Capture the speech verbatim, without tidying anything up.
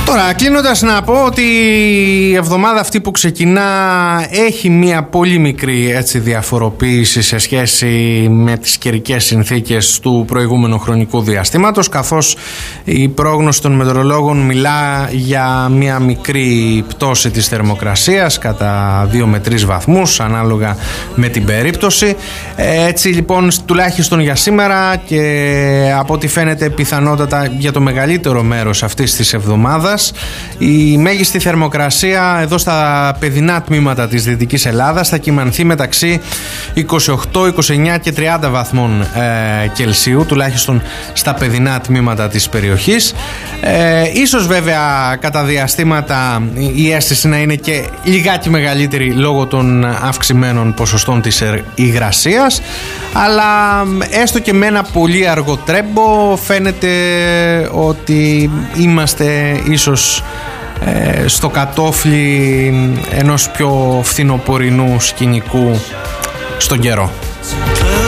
Τώρα, κλείνοντας, να πω ότι η εβδομάδα αυτή που ξεκινά έχει μια πολύ μικρή έτσι διαφοροποίηση σε σχέση με τις καιρικές συνθήκες του προηγούμενου χρονικού διαστήματος, καθώς η πρόγνωση των μετεωρολόγων μιλά για μια μικρή πτώση της θερμοκρασίας κατά δύο με τρεις βαθμούς ανάλογα με την περίπτωση. Έτσι λοιπόν, τουλάχιστον για σήμερα και από ό,τι φαίνεται πιθανότατα για το μεγαλύτερο μέρος αυτής της εβδομάδας, η μέγιστη θερμοκρασία εδώ στα παιδινά τμήματα της Δυτικής Ελλάδας θα κυμανθεί μεταξύ είκοσι οκτώ, είκοσι εννιά και τριάντα βαθμών ε, Κελσίου, τουλάχιστον στα παιδινά τμήματα της περιοχής. Ε, ίσως βέβαια κατά διαστήματα η αίσθηση να είναι και λιγάκι μεγαλύτερη λόγω των αυξημένων ποσοστών της υγρασίας, αλλά έστω και με ένα πολύ αργό τρέμπο φαίνεται ότι είμαστε ίσως ε, στο κατόφλι ενός πιο φθινοπορεινού σκηνικού στον καιρό.